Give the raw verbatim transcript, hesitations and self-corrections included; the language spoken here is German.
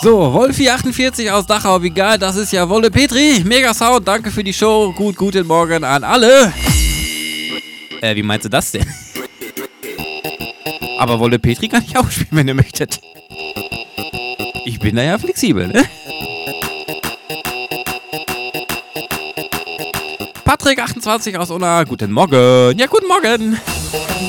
So, Wolfi achtundvierzig aus Dachau, wie geil, das ist ja Wolle Petri. Mega Sound, danke für die Show. Gut, guten Morgen an alle. Äh, wie meinst du das denn? Aber Wolle Petri kann ich auch spielen, wenn ihr möchtet. Ich bin da ja flexibel, ne? Patrick achtundzwanzig aus Unna, guten Morgen. Ja, guten Morgen.